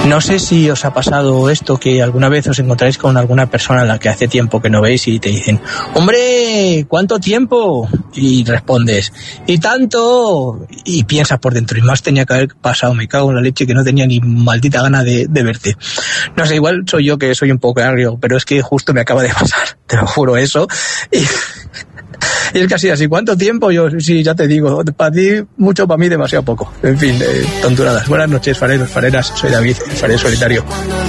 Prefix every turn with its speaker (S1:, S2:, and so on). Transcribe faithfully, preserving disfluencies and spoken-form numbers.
S1: No sé si os ha pasado esto, que alguna vez os encontráis con alguna persona a la que hace tiempo que no veis y te dicen, ¡hombre! ¿Cuánto tiempo? Y respondes, ¡y tanto! Y piensas por dentro, y más tenía que haber pasado, me cago en la leche, que no tenía ni maldita gana de, de verte. No sé, igual soy yo que soy un poco agrio, pero es que justo me acaba de pasar, te lo juro eso. Y... Y es casi así, ¿cuánto tiempo? Yo, sí, ya te digo, para ti mucho, para mí demasiado poco. En fin, eh, tonturadas. Buenas noches, fareros, fareras, soy David, el farero solitario.